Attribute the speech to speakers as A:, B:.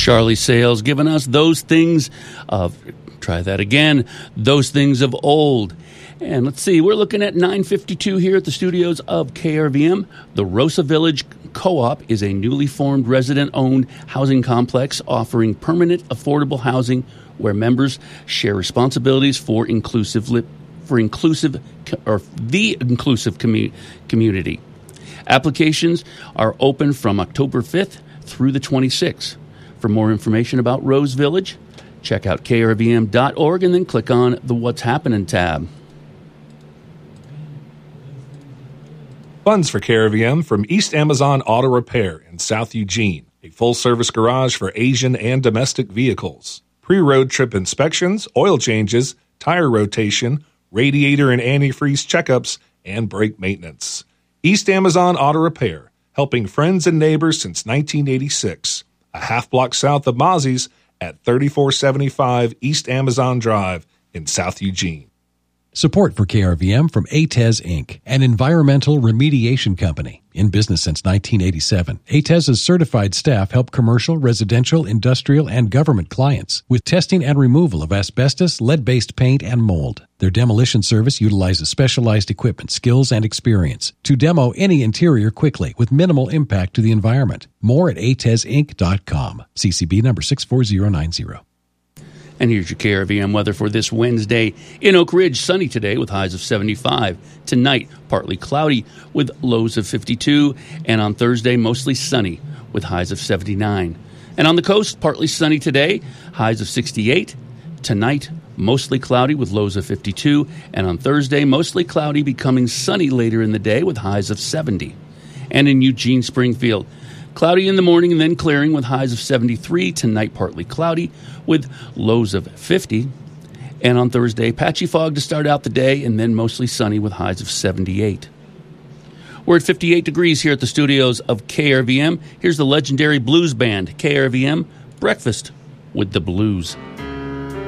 A: Charlie Sales giving us those things of, try that again, those things of old. And let's see, we're looking at 9:52 here at the studios of KRVM. The Rosa Village Co-op is a newly formed resident-owned housing complex offering permanent affordable housing where members share responsibilities for the inclusive community. Applications are open from October 5th through the 26th. For more information about Rose Village, check out krvm.org and then click on the What's Happening tab.
B: Funds for KRVM from East Amazon Auto Repair in South Eugene, a full-service garage for Asian and domestic vehicles. Pre-road trip inspections, oil changes, tire rotation, radiator and antifreeze checkups, and brake maintenance. East Amazon Auto Repair, helping friends and neighbors since 1986. A half block south of Mozzie's at 3475 East Amazon Drive in South Eugene.
C: Support for KRVM from ATES Inc., an environmental remediation company. In business since 1987, ATES's certified staff help commercial, residential, industrial, and government clients with testing and removal of asbestos, lead-based paint, and mold. Their demolition service utilizes specialized equipment, skills, and experience to demo any interior quickly with minimal impact to the environment. More at atesinc.com. CCB number 64090.
A: And here's your KRVM weather for this Wednesday. In Oak Ridge, sunny today with highs of 75. Tonight, partly cloudy with lows of 52. And on Thursday, mostly sunny with highs of 79. And on the coast, partly sunny today, highs of 68. Tonight, mostly cloudy with lows of 52. And on Thursday, mostly cloudy, becoming sunny later in the day with highs of 70. And in Eugene, Springfield, cloudy in the morning and then clearing with highs of 73. Tonight, partly cloudy with lows of 50. And on Thursday, patchy fog to start out the day and then mostly sunny with highs of 78. We're at 58 degrees here at the studios of KRVM. Here's the legendary blues band, KRVM, Breakfast with the Blues.